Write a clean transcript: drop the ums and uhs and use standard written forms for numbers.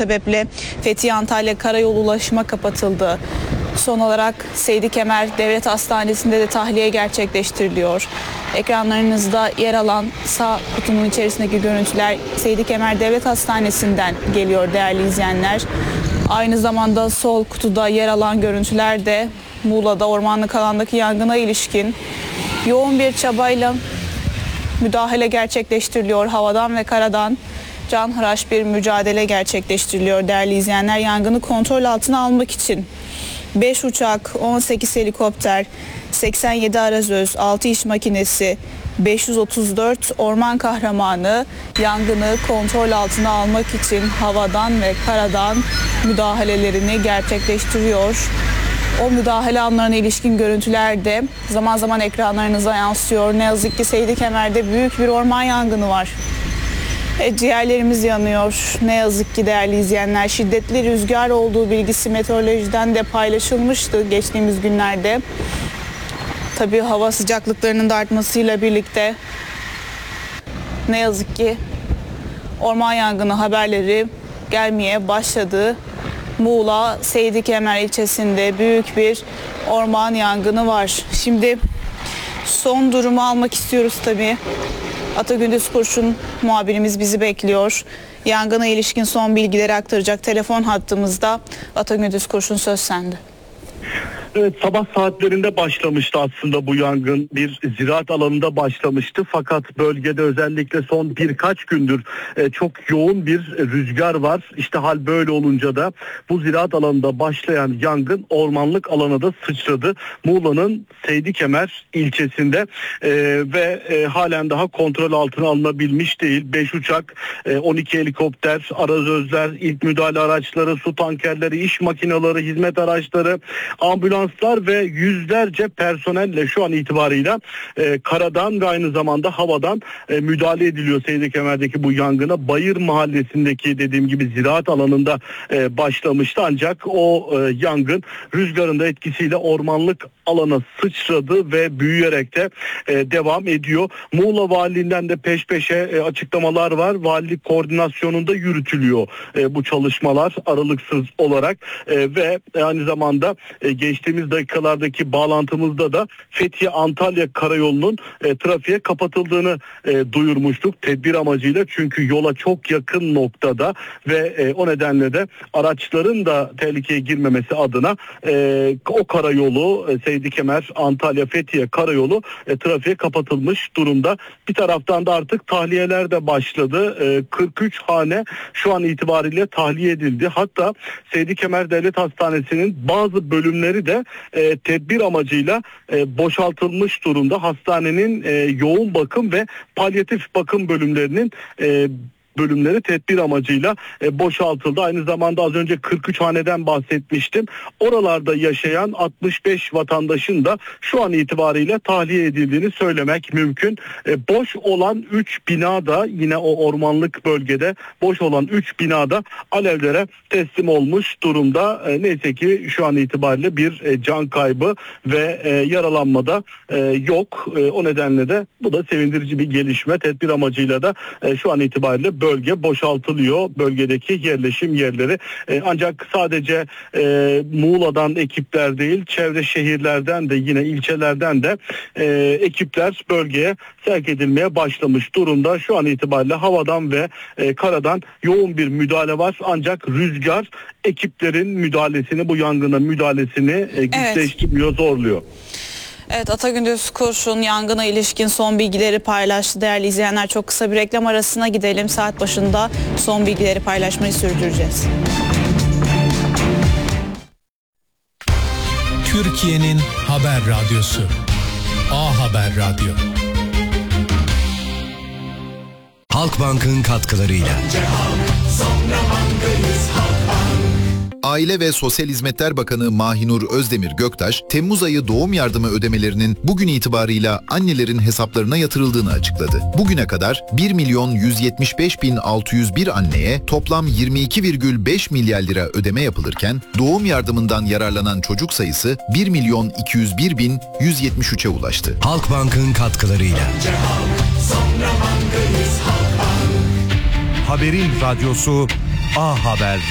sebeple Fethiye Antalya Karayolu ulaşıma kapatıldı. Son olarak Seydi Kemer Devlet Hastanesi'nde de tahliye gerçekleştiriliyor. Ekranlarınızda yer alan sağ kutunun içerisindeki görüntüler Seydi Kemer Devlet Hastanesi'nden geliyor değerli izleyenler. Aynı zamanda sol kutuda yer alan görüntüler de Muğla'da ormanlık alandaki yangına ilişkin yoğun bir çabayla müdahale gerçekleştiriliyor. Havadan ve karadan canhıraş bir mücadele gerçekleştiriliyor değerli izleyenler. Yangını kontrol altına almak için 5 uçak, 18 helikopter, 87 arazöz, 6 iş makinesi, 534 orman kahramanı yangını kontrol altına almak için havadan ve karadan müdahalelerini gerçekleştiriyor. O müdahale anlarına ilişkin görüntüler de zaman zaman ekranlarınıza yansıyor. Ne yazık ki Seydi Kemer'de büyük bir orman yangını var. Ciğerlerimiz yanıyor. Ne yazık ki değerli izleyenler, şiddetli rüzgar olduğu bilgisi meteorolojiden de paylaşılmıştı geçtiğimiz günlerde. Tabii hava sıcaklıklarının da artmasıyla birlikte ne yazık ki orman yangını haberleri gelmeye başladı. Muğla Seydi Kemer ilçesinde büyük bir orman yangını var. Şimdi son durumu almak istiyoruz tabii. Atagündüz Kurşun muhabirimiz bizi bekliyor. Yangına ilişkin son bilgileri aktaracak telefon hattımızda. Atagündüz Kurşun, söz sende. Evet, sabah saatlerinde başlamıştı aslında bu yangın. Bir ziraat alanında başlamıştı fakat bölgede özellikle son birkaç gündür çok yoğun bir rüzgar var. İşte hal böyle olunca da bu ziraat alanında başlayan yangın ormanlık alana da sıçradı. Muğla'nın Seydi Kemer ilçesinde ve halen daha kontrol altına alınabilmiş değil. 5 uçak, 12 helikopter, arazözler, ilk müdahale araçları, su tankerleri, iş makineleri, hizmet araçları, ambulanslar ve yüzlerce personelle şu an itibarıyla karadan ve aynı zamanda havadan müdahale ediliyor Seydi Kemer'deki bu yangına. Bayır mahallesindeki dediğim gibi ziraat alanında başlamıştı ancak o yangın rüzgarın da etkisiyle ormanlık alana sıçradı ve büyüyerek de devam ediyor. Muğla Valiliğinden de peş peşe açıklamalar var. Valilik koordinasyonunda yürütülüyor bu çalışmalar aralıksız olarak ve aynı zamanda geçtiğimiz dakikalardaki bağlantımızda da Fethiye Antalya Karayolu'nun trafiğe kapatıldığını duyurmuştuk tedbir amacıyla, çünkü yola çok yakın noktada ve o nedenle de araçların da tehlikeye girmemesi adına o karayolu Seydi Kemer Antalya Fethiye Karayolu trafiğe kapatılmış durumda. Bir taraftan da artık tahliyeler de başladı. 43 hane şu an itibariyle tahliye edildi. Hatta Seydi Kemer Devlet Hastanesi'nin bazı bölümleri de tedbir amacıyla boşaltılmış durumda. Hastanenin yoğun bakım ve palyatif bakım bölümlerinin bölümleri tedbir amacıyla boşaltıldı. Aynı zamanda az önce 43 haneden bahsetmiştim. Oralarda yaşayan 65 vatandaşın da şu an itibariyle tahliye edildiğini söylemek mümkün. Boş olan 3 binada, yine o ormanlık bölgede boş olan 3 binada alevlere teslim olmuş durumda. Neyse ki şu an itibariyle bir can kaybı ve yaralanma da yok. O nedenle de bu da sevindirici bir gelişme. Tedbir amacıyla da şu an itibariyle bölge boşaltılıyor, bölgedeki yerleşim yerleri. Ancak sadece Muğla'dan ekipler değil, çevre şehirlerden de yine ilçelerden de ekipler bölgeye sevk edilmeye başlamış durumda. Şu an itibariyle havadan ve karadan yoğun bir müdahale var. Ancak rüzgar ekiplerin müdahalesini, bu yangına müdahalesini güçleştiriyor, zorluyor. Evet, Atagündüz Kurşun yangına ilişkin son bilgileri paylaştı. Değerli izleyenler, çok kısa bir reklam arasına gidelim. Saat başında son bilgileri paylaşmayı sürdüreceğiz. Türkiye'nin haber radyosu A Haber Radyo. Halkbank'ın katkılarıyla. Aile ve Sosyal Hizmetler Bakanı Mahinur Özdemir Göktaş, Temmuz ayı doğum yardımı ödemelerinin bugün itibarıyla annelerin hesaplarına yatırıldığını açıkladı. Bugüne kadar 1.175.601 anneye toplam 22,5 milyar lira ödeme yapılırken, doğum yardımından yararlanan çocuk sayısı 1.201.173'e ulaştı. Halkbank'ın katkılarıyla. Haberin radyosu A Haber.